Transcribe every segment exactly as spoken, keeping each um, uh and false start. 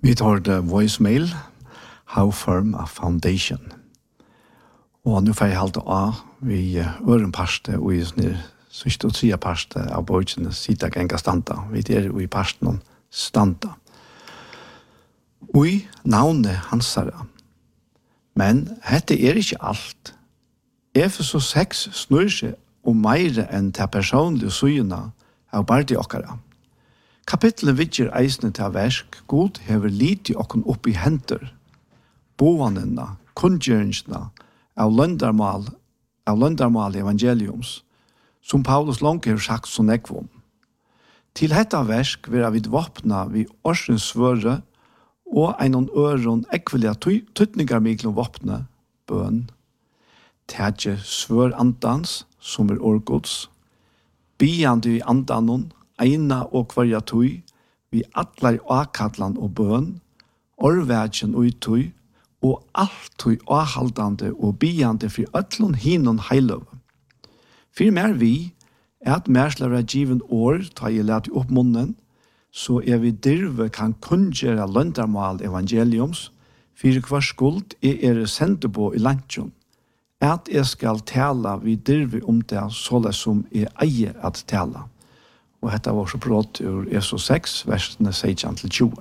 Vi tar det voicemail, How Firm a Foundation. Og nå får jeg halte av vi øren parste og i sånne sørste og tredje parste av bøkene sida genga standa. Vi er jo i parsten om standa. Og i navnet hansara. Men dette er ikke alt. Efesos seks snur seg om meire enn til personlige syene av bardi okkara. Kapitlet vidger eisne til versk, God hever liti okkon opp i henter, boanina, kunngjøringsna, av løndarmal, av løndarmal evangeliums, som Paulus langt har sagt så nekvom. Til hetta versk vil vi våpna vi årsens svøre og einon øron ekvelia tøytningar miklom våpne, bøn, tætje svør andans, som er årgods, biande i andanon, eina og kvarja tøy, vi atlar akadlan og bøn, orvægen og tøy, og alt tøy avhaldande og biande for ötlun hinon heiløv. For mer vi, er at merslar er given år, ta i leti opp munnen, så er vi dirve kan kunngjera løndarmal evangeliums, for hver skuld er er sendebo i lantjon, at jeg skal tala vi dirve om det såle som jeg eier at tala. Og dette var så brått ur Efesos seks, versene seksten til tjue.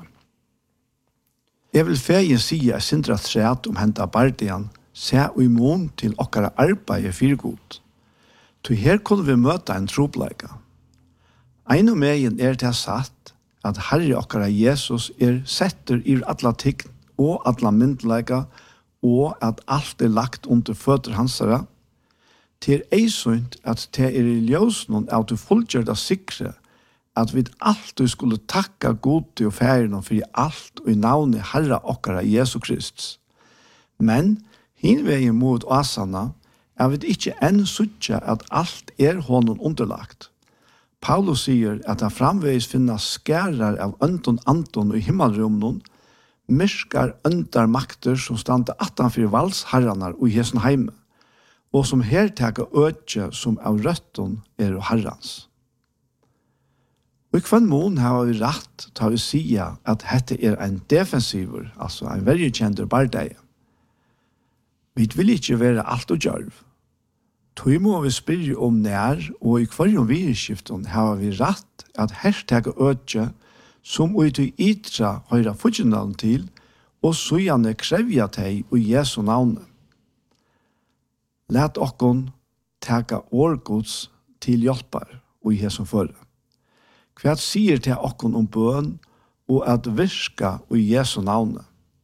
Jeg vil fegin sige sindra træt om henta bardian, se og imon til okkara arbeid fyrgod. Så her kunne vi møta en trobleika. Ein og megin er det satt at Herre okkara Jesus er setter i alla tign og alla myndleika, og at alt er lagt under føtter hansara, til ei sunt at det er i ljøsnon av du fullgjørda sikre at vi alltid skulle takka god og færen for alt og i navnet Herra okkara Jesu Kristus. Men hinvegen mot asana er vi ikke enn suttja at alt er honom underlagt. Paulus sier at han framveis finna skærar av øndon anton i himmelrumnon, myrskar øndar makter som standa attanfyr valsherranar og i hesen heime, og som her teka øtje som av røtton er herrans. Og i kvann mån har vi rett til å si at dette er en defensiver, altså en veldig kjender bardeie. Vi vil ikke være alt og djørv. Tog må vi spyrre om nær, og i kvarjon virskiften har vi rett at her teka øtje som vi til ytra høyra fudgenalen til, og så gjerne krevja teg og Jesu navnet. Læt okkon teka årgods til hjelpar og i hesson førre. Hva sier til okkon om bøn og at virka og i Jesu navnet?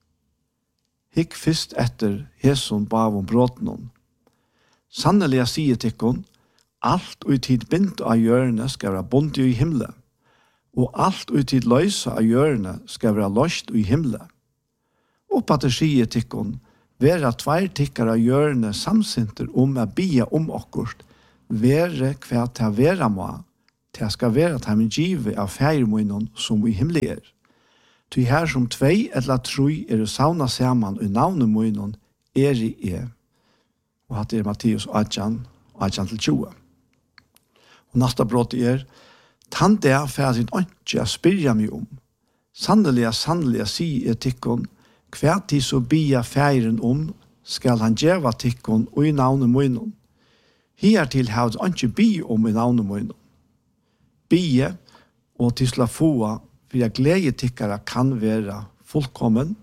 Hikk fyrst etter hesson bav om bråtenon. Sannelig sier til okkon, alt og i tid bint av hjørne skal være bunt i himle, og alt og i tid løysa av hjørne skal være løst i himle. Og på at det sier til okkon, vera tvær tikkar av hjørne samsinter om å bia om okkurt, være hva til vera må, til skal være til min givet av feirmoinon som i himmelig er. Til her som tvei eller troi er sauna saman i navnemoinon er i er. Og hatt er Matteus åttan, åttan til tjue. Og nasta brott er, tann det er for sin åndsje spyrja meg om. Sannelig, sannelig, sier tikkon, hva til så bia feiren om, skal han djeva tikkon og i navnet moinon. Hiertil har han ikke bi om i navnet moinon. Bie og til slafoa, for jeg glede tikkara kan være fullkommen.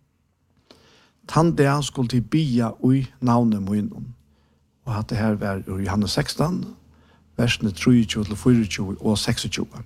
Tann det skulle til bia og i navnet moinon. Og at det her var i Johannes seksten, versene treogtjue til fireogtjue og seksogtjue.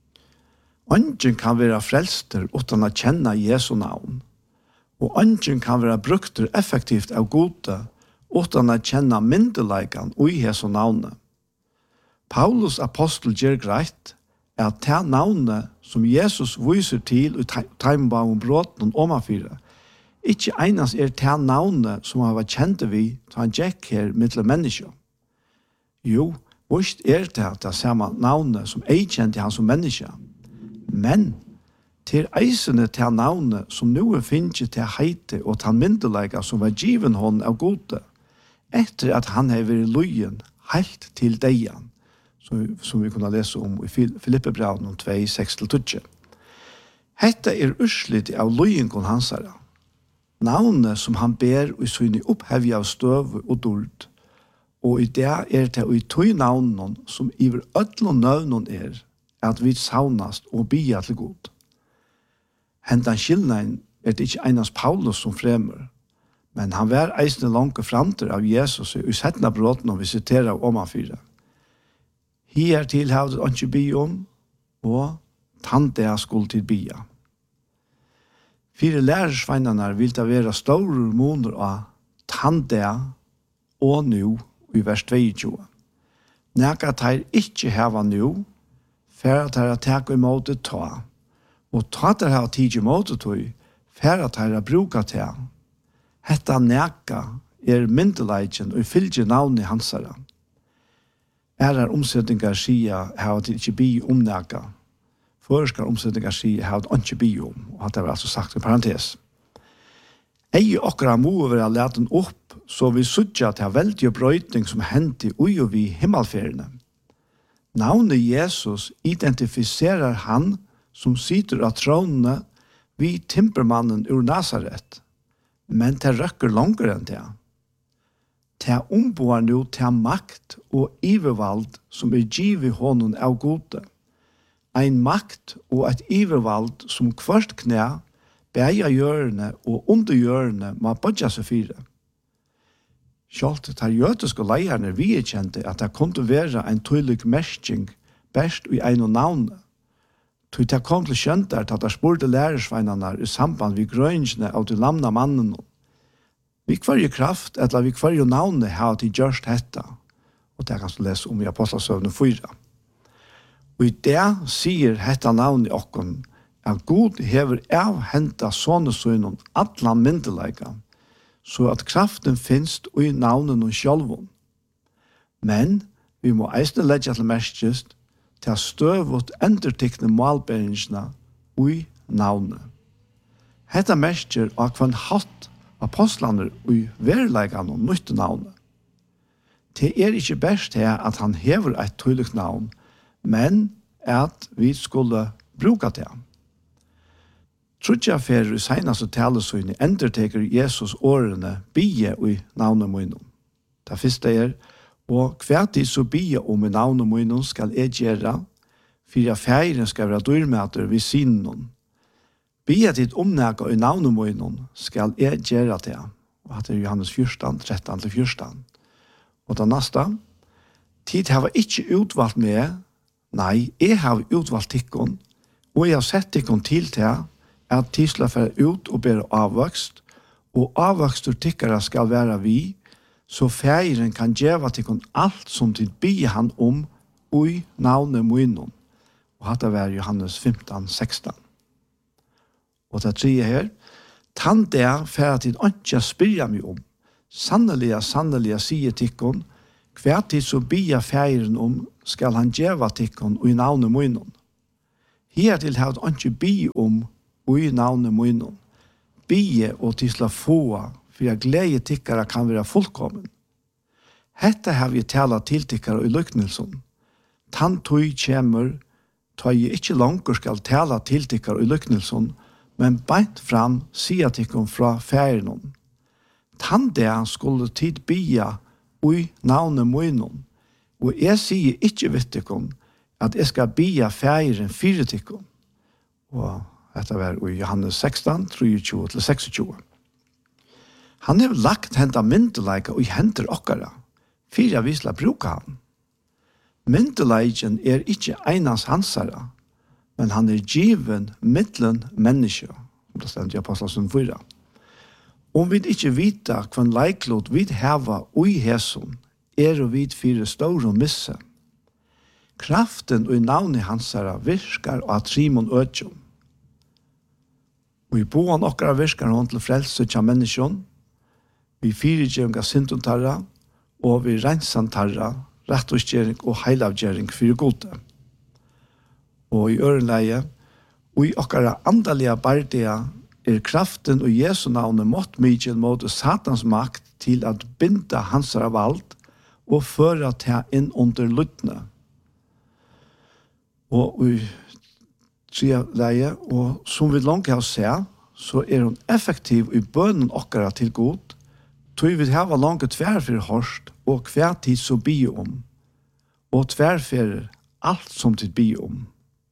Ingen kan være frelster utan å kjenne Jesu navn. Og ingen kan være brukter effektivt av gode utan å kjenne myndeleikene og i Jesu navnet. Paulus apostel gjør greit er at det navnet som Jesus viser til i teimbau om bråten og omafyre, ikke enast er det navnet som han var kjente vi til han gikk her mittel mennesker. Jo, vist er det det samme navnet som ei kjente han som menneske. Men til eisene til navnet som nå er finnes til heite og til myndelega som var given hon av gode, etter at han har vært løyen helt til deian, som, som vi kunne lese om i Filippebraun om to, seks til tolv. Hetta er urslit av løyingon hansara. Navnet som han ber i syne opphevja av støv og dord, og i det er det i tøy navnen som iver ødlom nøvnen er, at vi saunast og bia til god. Hentan skillnaden er det ikke einast Paulus som fremur, men han var eisne langt framter av Jesus i settna bråten og vi siterer av omanfyra. Hier til havdet ikke bi om, og tante skuld til bia. Fire lærersveinene vil det være store måneder av tante og nu i vers tjueto. Nega tar ikke heva nu, for at her tek i måte ta, og ta der her tid i måte tog, for at her bruka ta. Hetta neka er myndeleidjen og fylgje navn i hansara. Ærar omsetningar sier her at det ikke bi om neka. Førskar omsetningar sier her at det ikke bi om, og at det var altså sagt i parentes. Ei okra må være leten opp, så vi sutja til veldige brøytning som hendte ui og vi himmelferiene. Navnet Jesus identifiserer han som sitter av trådene vi timpermannen ur Nazaret, men det røkker langer enn det. Det omboer nå til makt og ivervald som er givet honom av gode. Ein makt og et ivervald som kvart knæ, beia hjørne og underhjørne må bodja seg fire. Sjalt tar jødiske leierne vi kjente at det kunne være en tydelig merking best i en og navnet. Tog det kom til kjent at det spurte lærersveinene i samband med grønnsene av de lamna mannen. Vi kvarje kraft, eller vi kvarje navnet har til gjørst hetta. Og det kan du lese om i Apostlasøvne fyra. Og i det sier hetta navnet okkon at Gud hever avhenta sånne sønnen atlan myndeleika, så at kraften finst i navnen og sjølven. Men vi må eisne leggja til merkest til støvut endertikne malberingsna i navnet. Hetta merker av kvann hatt apostlaner i verleikan og nytte navnet. Det er ikke best her at han hever et tydelig navn, men at vi skulle bruka det. Trudja fer i seinaste talesøyne enderteker Jesus årene bie i navnet munnen. Det første er, og hvert de så bie om i navnet munnen skal jeg gjøre, for jeg feiren skal være dyrmøter ved sinen. Bie ditt omnægget i navnet munnen skal jeg gjøre det. Og det er Johannes fjorten, tretton til fjorten. Og det neste, tid har jeg ikke utvalgt med, nei, jeg har utvalgt tikkun, og jeg har sett tikkun til til at tisla fer ut og ber avvokst, og avvokstur tikkara skal være vi, så feiren kan gjeva tikkun alt som til bie han om ui navnet munnen. Og hatt var Johannes femton, sexton. Og det tredje her, tann det fer til ikke spyrja meg om, sannelig, sannelig sier tikkun, hver tid så bia feiren om skal han gjeva tikkun ui navnet munnen. Her til har han ikke bi om ui navnet munnen. Bie og tisla få, for jeg glede tikkara kan være fullkommen. Hette har vi tala til tikkara i lyknelsen. Tann tog kjemur, tog jeg ikke langer skal tala til tikkara i lyknelsen, men beint fram sier tikkun fra feiren. Tann det skulle tid bia ui navnet munnen. Og jeg sier ikke vidt tikkun at jeg skal bia feiren fire tikkun. Og dette var i Johannes sexton, tjuetre til tjueseks. Han har lagt henda myndeleika og i hender okkara, fyra visla bruka han. Myndeleiken er ikke einans hansara, men han er given mittlen menneske, som det stendt i Apostlasøvne fyra. Om vi ikke vita hvan leiklot vi heva ui heson, er og vid fyra store misse. Kraften og navnet hansara virkar av trimon øtjum. Og i boan okkara virkar hon til frelse tja menneskjon, vi fyrirgjøring av syntuntarra, og vi rensantarra, rettosgjering og heilavgjering fyrir gode. Og i ørenleie, og i okkara andalige bardia, er kraften og Jesu navnet mått mykje mot Satans makt til at binda hansara vald og føra til inn under luttene. Og i tre leie, og som vi langt har sett, så er hun effektiv i bønnen okkara til god, tog vi hava langt tverfer hørst, og hver tid så bi om, og tverfer alt som tid bi om.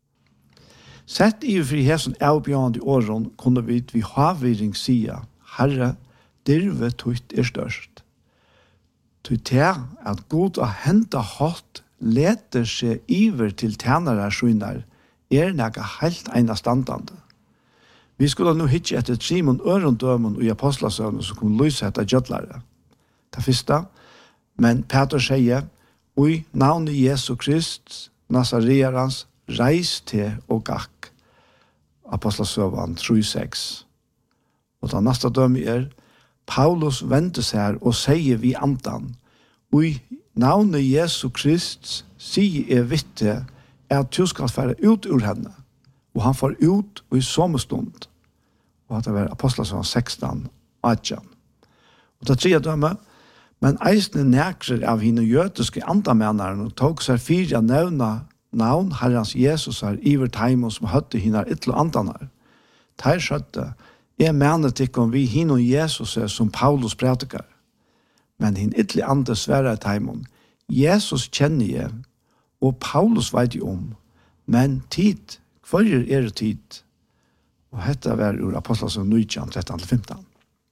Sett i fri hesen avbjørende åren, kunne vi vi havviring sia, Herre, dirve tutt er størst. Tutt er at god og henta hatt leter seg iver til tjenere skjønner, er nega helt enastandande. Vi skulle nå hitje etter Simon Ørendømen og i Apostlasøvnen som kunne lyse etter gjødlare. Det første, men Peter sier, «Oi, navnet Jesu Krist, Nazarearans, reis til og gakk». Apostlasøvnen tre seks. Og da neste døme er, Paulus vendte seg og sier vi andan, «Oi, navnet Jesu Krist, sier er vitte, er at du skal fære ut ur henne, og han får ut og i sommerstund. Og at det var Apostlasøvnen seksten, atten. Og det tredje døme, men eisne nekrer av henne jødiske andamennerne og tog seg fire nevna navn Herrens Jesus er iver teimon som høtte henne ytlo andanar. Teir skjøtte, jeg mener tikkum vi henne Jesus er som Paulus prædikar. Men hinn ytli andre sverre teimon, Jesus kjenner jeg, og Paulus veit jo om, men tid, hver er det tid? Og dette var ur Apostlasøvnen nitton, tretton til femton.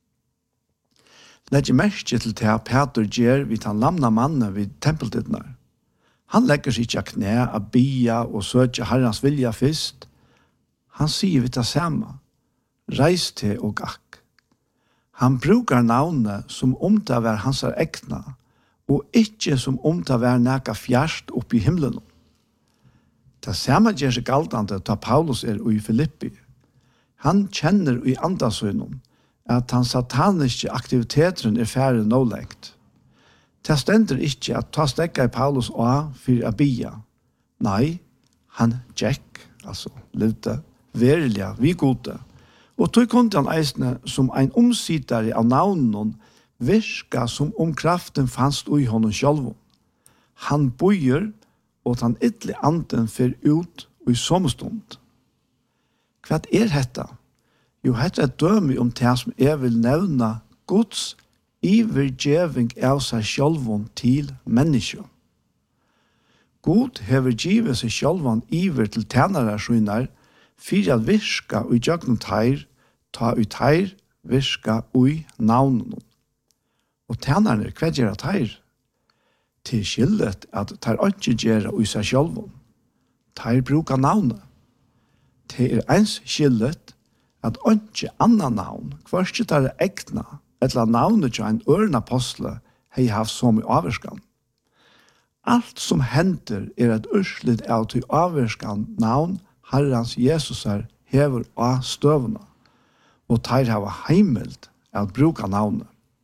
Legger merke til til at Peter gjør vid han lamna mannen vid tempeltidnar. Han legger seg ikke knæ av bia og søker Herrens vilja først. Han sier vidt det samme. Reis til og gakk. Han brukar navnet som om det var hans ekna, og ikke som om det var neka fjerst opp i himmelen. Det samme gjør seg galtande da Paulus er i Filippi. Han kjenner i andasøgnen at han sataniske aktiviteten er færre nå lengt. Det stender ikke at ta stekka i Paulus og for å bia. Nei, han gikk, altså levde, verilig, vi gode. Og tog kunne han eisne som en omsidare av navnen virka som om kraften fanns i honom sjálv. Han bøyer, og han ytterlig anden fer ut og i sommerstund. Hva er dette? Jo, dette er døme om det som jeg vil nevne Guds ivergjeving av seg sjálvun til mennesker. God hever givet seg sjálvun iver til tjenere skjønner, for at virka og gjøgnen teir, ta ut teir, virka og navnen. Og tjenerne, hva gjør teir? Til skillet at teir ikke gjør i seg sjálvun. Teir bruker navnet. Det er ens skillet at ikke annan navn, hva ikke teir ekna, eller navnet til en øren apostle hei haft som i averskan. Alt som henter er et urslit av til averskan navn Herrens Jesus er hever av støvna, og teir hava heimelt av bruka navnet.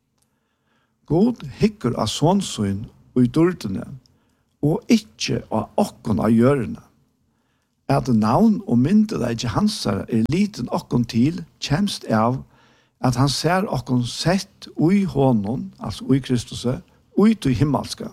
God hikker av sånsyn og i dordene, og ikke av okkon av gjørene. At navn og myndet av ikke hansare er liten okkon til, kjemst av at han ser okkon sett ui honom, altså ui Kristus, ui til himmelska.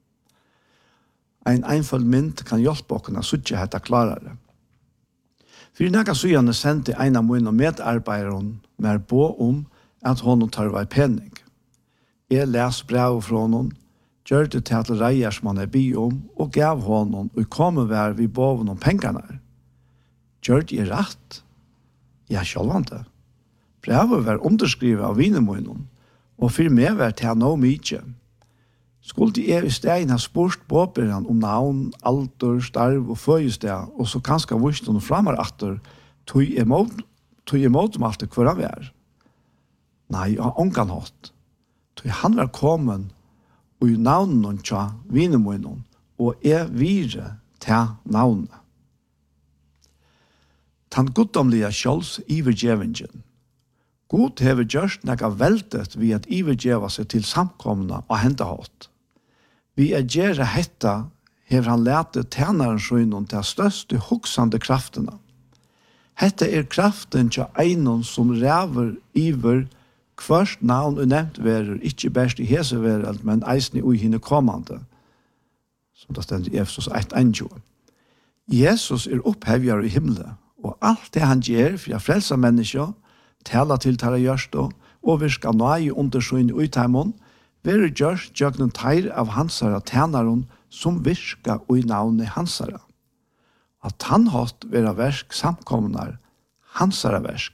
En einfølg mynd kan hjelpe okkon å suttje hetta klarare. For nekka sujane sendte en av mine medarbeideren med på om at honom tar vei penning. Jeg les brev fra honom, gjør det til at reier som han er by om, og gav honom, og kommer vær vi boven om pengarna. Gjør det rett? Ja, sjølvande. Brevet var underskrivet av vinemunnen, og for meg var det nå mye. Skulle jeg i stedet ha spørst påbyrjan om navn, alder, starv og føyested, og så kanskje vurst noen framar atter, tog jeg mot om alt det hver av er. Nei, jeg har ångan hatt. Tog han var kommet, og i navnen tja vinemunnen, og jeg vire til navnet. Tan goddomlige kjøls ivergjevingen. God hever gjørst nekka veldet vi at ivergjeva seg til samkomna og hente hatt. Vi er gjerne hetta hever han lete tjeneren skjønnen til største hoksande kraftene. Hetta er kraften til einon som ræver iver hverst navn og nevnt verer, ikke best i hese vereld, men eisne ui henne kommande, som det stender i Efesos ett tjueto. Jesus er opphevjar i himmelen, Og alt det han gjør for å frelse mennesker, tala til tala gjørst og virka nøye undersyn utheimån, være gjørst gjøgnen teir av hansara tænaren som virka ui navnet hansara. At han hatt være versk samkomnar, hansara versk.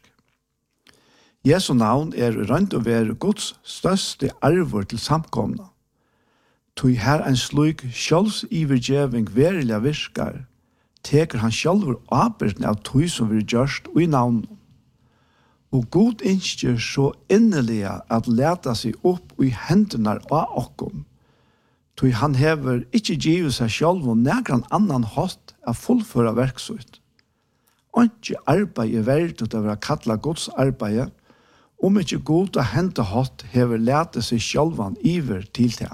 Jesu navn er rønt å være Guds største arvor til samkomna. Tog her en slik sjølvsivergjeving verilig virkar, teker han sjálfur ábyrgni av tog som vi gjørst ui navn. Og Gud innskjer så innelige at leta seg opp i hendene av okkom. Tog han hever ikke givet seg sjálf og negran annan hatt av fullføra verksut. Og ikke arbeid er verdt til å være kalla Guds arbeid, om ikke god og hente hatt hever leta seg sjálvan iver til det.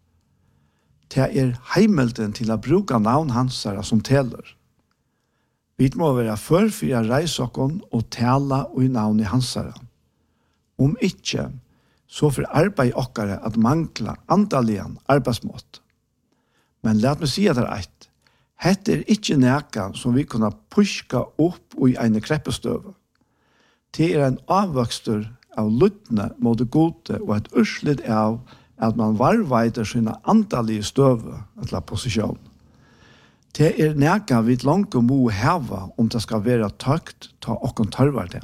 Det er heimelden til å bruke navn hansara som teler. Vi må være førfyra reisokken og tala og i navn i hansara. Om ikke, så for arbeid okkare at mangla andalian arbeidsmått. Men let meg si at det er eit. Hette er ikke neka som vi kunne puska opp i en kreppestøve. Det er en avvøkstur av luttene mot det gode og et urslit av at man varveider sine andalige støve eller posisjon. Det er neka vi langt må heva om det skal være tøkt ta okkon tørvar det.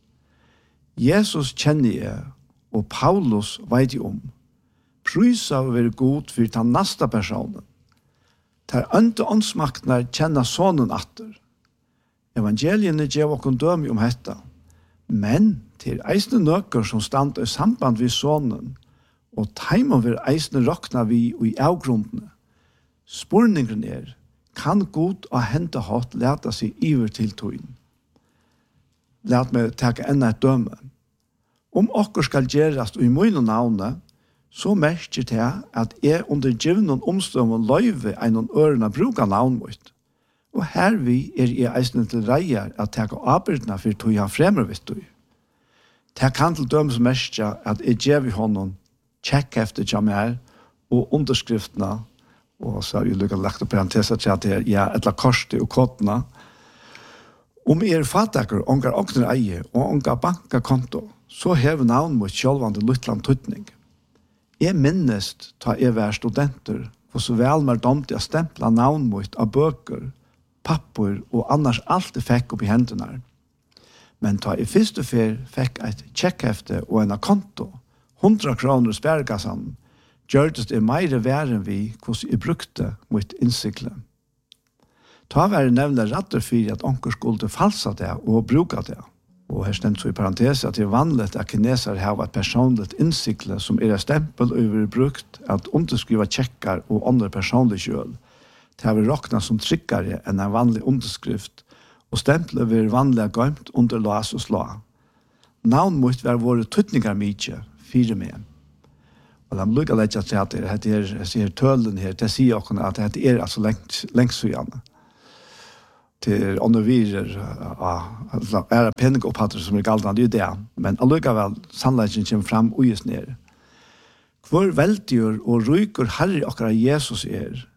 Jesus kjenner jeg, og Paulus vet jeg om. Prysa å være god for den neste personen. Der ønte åndsmaktene kjenner sonen atter. Evangeliene gjør okkon døme om dette. Men til eisne nøkker som stand i samband ved sonen, og teimen vil eisne råkna vi i avgrundene. Spurningen er, kan god og hente hatt leta seg iver til tøyen? Lat meg takke enda et døme. Om okkur skal gjerast i mine navne, så merker det at jeg under givnen omstøvende løyve en ørene bruker navn mot. Og her vi er jeg eisne til reier at takke arbeidene for tøy han fremmer vidt tøy. Det kan til dømes merke at jeg gjev i hånden tjekk efter jammer og underskriftene, og så har jeg lukket lagt opp parenteser til at det er ja, etla korset og kodene. Om jeg er fattaker, ongar åkner eie og ongar bankakonto, så hever navn mot sjølvande luttland tøytning. Jeg minnest ta jeg vær studenter, for så vel mer domt jeg stempla navn mot av bøker, papper og annars alt jeg fikk opp i hendene. Men ta jeg første fer fikk et tjekkhefte og en konto, hundra kroner sperrekassan, gjørtes det meire væren vi hvordan jeg brukte mot innsikle. Ta var det nevne ratter for at onker skulle falsa det og bruka det. Og her stendt så i parentes at det er vanlig at kineser har et personligt innsikle som er et stempel over brukt at underskriva tjekkar og andre personlige kjøl. Det har vi råkna som tryggare enn en vanlig underskrift, og stempelet vil vanlig gøymt under las og slå. Navn mot var våre tøtningar mykje, fire med. Og de lukker litt til at det er, jeg sier tølen her, det sier også at det er altså lengt, lengt så gjerne. Det er undervirer, ja, er det penningopphattere som er galt, det er det, men allikevel sannleggen kommer frem og gis ned. Hvor veldigur og ryker herre akkurat Jesus er,